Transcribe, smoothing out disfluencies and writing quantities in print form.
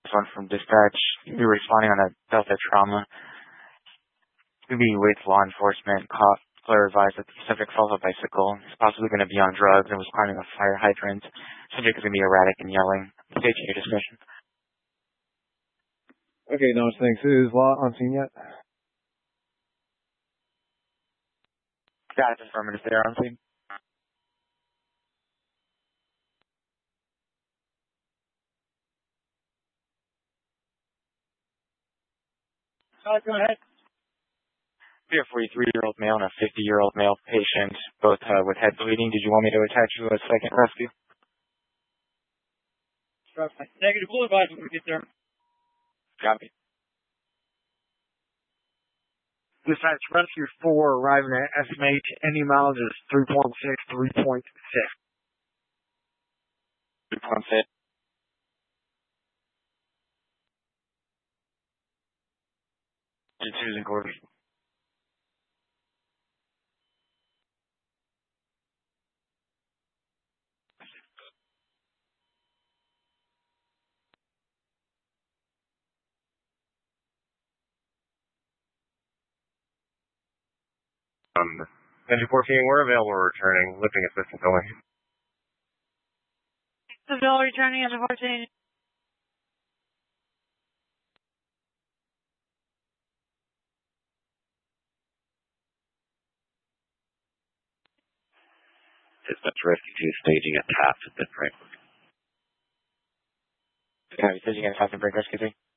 one from dispatch. You're responding on a Delta trauma. To be with law enforcement. Caller advised that the subject fell off a bicycle. He's possibly going to be on drugs and was climbing a fire hydrant. Subject is going to be erratic and yelling. State your discretion. Okay, no, thanks. Is law on scene yet? Got it. Affirmative. They are on scene. Go ahead. We have a 43-year-old male and a 50-year-old male patient, both with head bleeding. Did you want me to attach you a second rescue? Negative. We'll advise when we get there. Copy. Dispatch rescue 4 arriving at estimate any mileage is 3.6, 3.6. 3.6. Susan Gordon. Engine 14, we're available returning. Lifting assistance only. Available returning Engine 14. Dispatch rescue 2 staging a tap at the frame. Copy. Staging a tap and break rescue 3.